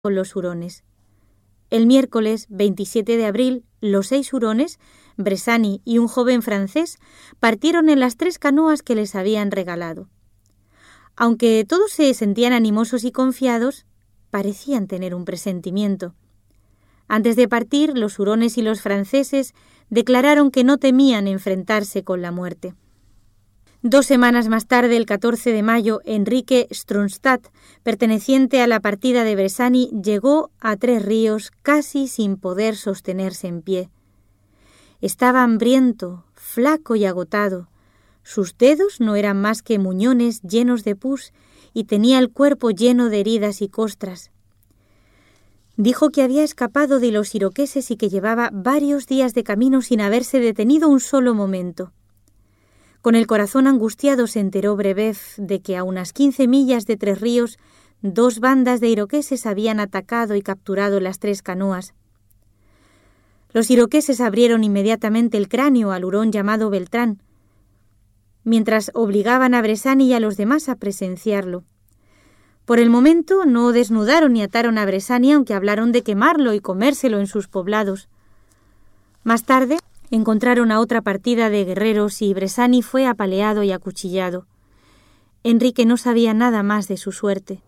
con los hurones. El miércoles 27 de abril, los 6 hurones, Bressani y un joven francés, partieron en las 3 canoas que les habían regalado. Aunque todos se sentían animosos y confiados, parecían tener un presentimiento. Antes de partir, los hurones y los franceses declararon que no temían enfrentarse con la muerte. 2 semanas más tarde, el 14 de mayo, Enrique Stromstad, perteneciente a la partida de Bressani, llegó a Tres Ríos casi sin poder sostenerse en pie. Estaba hambriento, flaco y agotado. Sus dedos no eran más que muñones llenos de pus y tenía el cuerpo lleno de heridas y costras. Dijo que había escapado de los iroqueses y que llevaba varios días de camino sin haberse detenido un solo momento. Con el corazón angustiado se enteró Brebeuf de que a unas 15 millas de Tres Ríos 2 bandas de iroqueses habían atacado y capturado las 3 canoas. Los iroqueses abrieron inmediatamente el cráneo al hurón llamado Beltrán, mientras obligaban a Bressani y a los demás a presenciarlo. Por el momento no desnudaron ni ataron a Bressani, aunque hablaron de quemarlo y comérselo en sus poblados. Más tarde encontraron a otra partida de guerreros y Bressani fue apaleado y acuchillado. Enrique no sabía nada más de su suerte.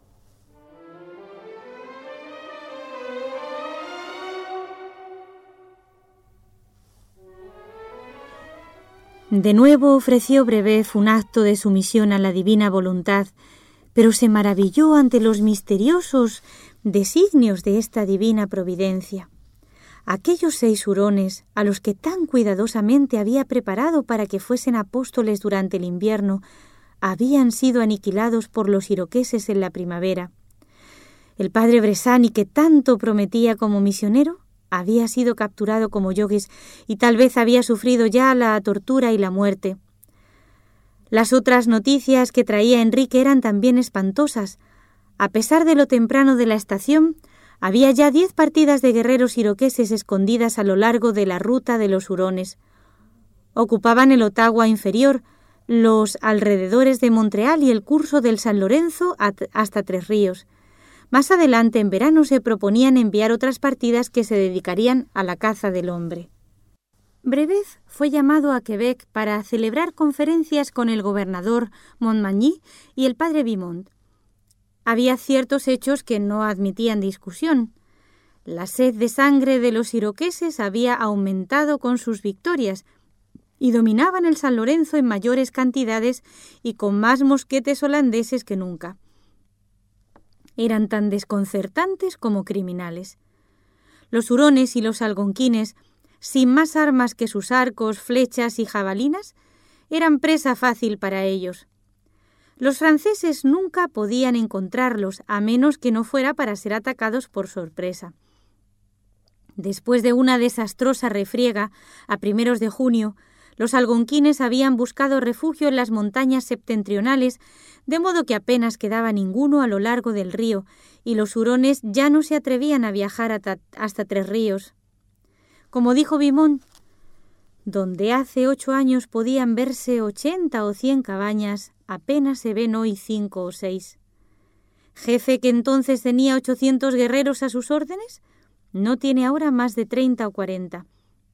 De nuevo ofreció Brebeuf un acto de sumisión a la divina voluntad, pero se maravilló ante los misteriosos designios de esta divina providencia. Aquellos 6 hurones, a los que tan cuidadosamente había preparado para que fuesen apóstoles durante el invierno, habían sido aniquilados por los iroqueses en la primavera. El padre Bressani, que tanto prometía como misionero, había sido capturado como yogis y tal vez había sufrido ya la tortura y la muerte. Las otras noticias que traía Enrique eran también espantosas. A pesar de lo temprano de la estación, había ya 10 partidas de guerreros iroqueses escondidas a lo largo de la ruta de los hurones. Ocupaban el Ottawa inferior, los alrededores de Montreal y el curso del San Lorenzo hasta Tres Ríos. Más adelante, en verano, se proponían enviar otras partidas que se dedicarían a la caza del hombre. Brebeuf fue llamado a Quebec para celebrar conferencias con el gobernador Montmagny y el padre Vimont. Había ciertos hechos que no admitían discusión. La sed de sangre de los iroqueses había aumentado con sus victorias y dominaban el San Lorenzo en mayores cantidades y con más mosquetes holandeses que nunca. Eran tan desconcertantes como criminales. Los hurones y los algonquines, sin más armas que sus arcos, flechas y jabalinas, eran presa fácil para ellos. Los franceses nunca podían encontrarlos, a menos que no fuera para ser atacados por sorpresa. Después de una desastrosa refriega, a primeros de junio, los algonquines habían buscado refugio en las montañas septentrionales, de modo que apenas quedaba ninguno a lo largo del río, y los hurones ya no se atrevían a viajar hasta Tres Ríos. Como dijo Vimont, donde hace 8 años podían verse 80 o 100 cabañas, apenas se ven hoy 5 o 6. Jefe que entonces tenía 800 guerreros a sus órdenes, no tiene ahora más de 30 o 40.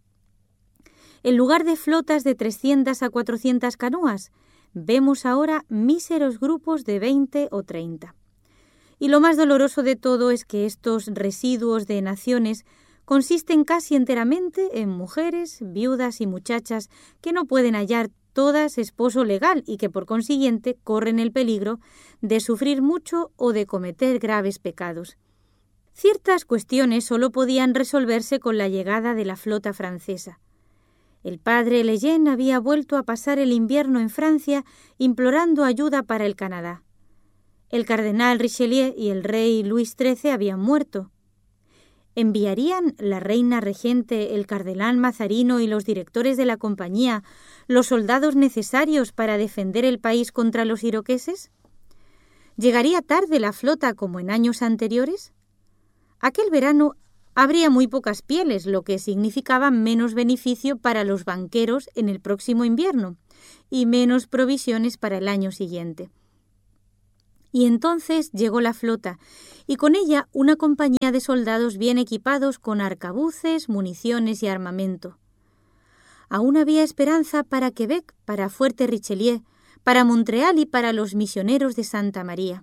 En lugar de flotas de 300 a 400 canoas, vemos ahora míseros grupos de 20 o 30. Y lo más doloroso de todo es que estos residuos de naciones consisten casi enteramente en mujeres, viudas y muchachas que no pueden hallar todas esposo legal y que por consiguiente corren el peligro de sufrir mucho o de cometer graves pecados. Ciertas cuestiones solo podían resolverse con la llegada de la flota francesa. El padre Lejeune había vuelto a pasar el invierno en Francia implorando ayuda para el Canadá. El cardenal Richelieu y el rey Luis XIII habían muerto. ¿Enviarían la reina regente, el cardenal Mazarino y los directores de la compañía los soldados necesarios para defender el país contra los iroqueses? ¿Llegaría tarde la flota como en años anteriores? Aquel verano habría muy pocas pieles, lo que significaba menos beneficio para los banqueros en el próximo invierno y menos provisiones para el año siguiente. Y entonces llegó la flota, y con ella una compañía de soldados bien equipados con arcabuces, municiones y armamento. Aún había esperanza para Quebec, para Fuerte Richelieu, para Montreal y para los misioneros de Santa María.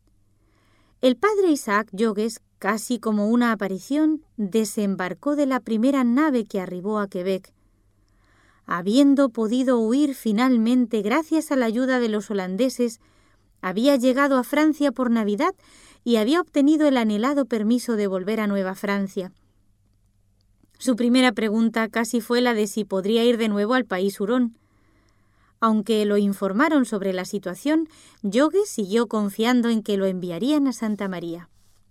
El padre Isaac Jogues, casi como una aparición, desembarcó de la primera nave que arribó a Quebec. Habiendo podido huir finalmente gracias a la ayuda de los holandeses, había llegado a Francia por Navidad y había obtenido el anhelado permiso de volver a Nueva Francia. Su primera pregunta casi fue la de si podría ir de nuevo al país hurón. Aunque lo informaron sobre la situación, Jogues siguió confiando en que lo enviarían a Santa María.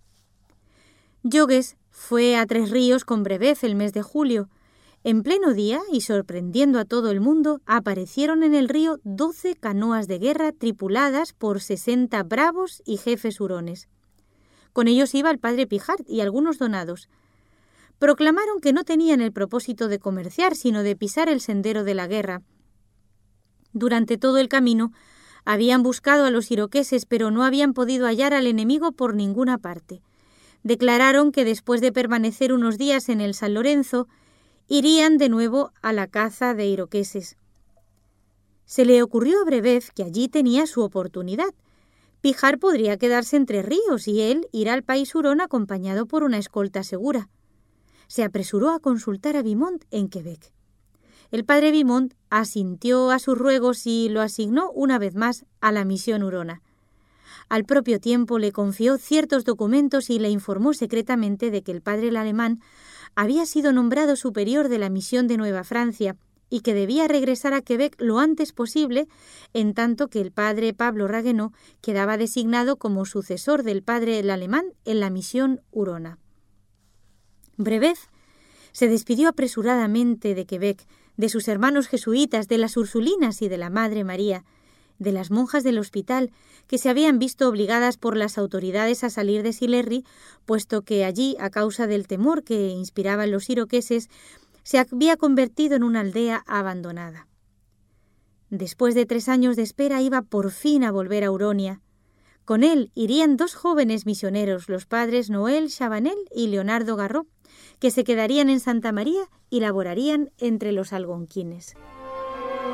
Jogues fue a Tres Ríos con Brébeuf el mes de julio. En pleno día, y sorprendiendo a todo el mundo, aparecieron en el río 12 canoas de guerra tripuladas por 60 bravos y jefes hurones. Con ellos iba el padre Pijart y algunos donados. Proclamaron que no tenían el propósito de comerciar, sino de pisar el sendero de la guerra. Durante todo el camino habían buscado a los iroqueses, pero no habían podido hallar al enemigo por ninguna parte. Declararon que después de permanecer unos días en el San Lorenzo, irían de nuevo a la caza de iroqueses. Se le ocurrió a Brébeuf que allí tenía su oportunidad. Pijart podría quedarse en Tres Ríos y él ir al país hurón acompañado por una escolta segura. Se apresuró a consultar a Vimont en Quebec. El padre Vimont asintió a sus ruegos y lo asignó una vez más a la misión hurona. Al propio tiempo le confió ciertos documentos y le informó secretamente de que el padre el alemán había sido nombrado superior de la misión de Nueva Francia y que debía regresar a Quebec lo antes posible, en tanto que el padre Pablo Ragueneau quedaba designado como sucesor del padre el alemán en la misión hurona. Brébeuf se despidió apresuradamente de Quebec, de sus hermanos jesuitas, de las Ursulinas y de la Madre María, de las monjas del hospital, que se habían visto obligadas por las autoridades a salir de Sillery, puesto que allí, a causa del temor que inspiraban los iroqueses, se había convertido en una aldea abandonada. Después de 3 años de espera iba por fin a volver a Huronia. Con él irían 2 jóvenes misioneros, los padres Noel Chabanel y Leonardo Garrot, que se quedarían en Santa María y laborarían entre los algonquines.